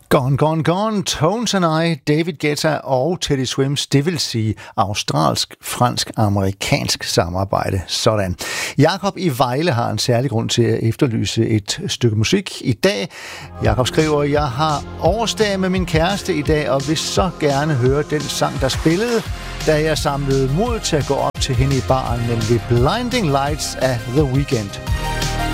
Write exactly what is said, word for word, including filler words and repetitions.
Gone, Gone, Gone, Tones and I, David Guetta og Teddy Swims, det vil sige australsk-fransk-amerikansk samarbejde. Sådan. Jakob i Vejle har en særlig grund til at efterlyse et stykke musik i dag. Jakob skriver, jeg har årsdag med min kæreste i dag, og vil så gerne høre den sang, der spillede, da jeg samlede mod til at gå op til hende i baren, nemlig Blinding Lights af The Weeknd.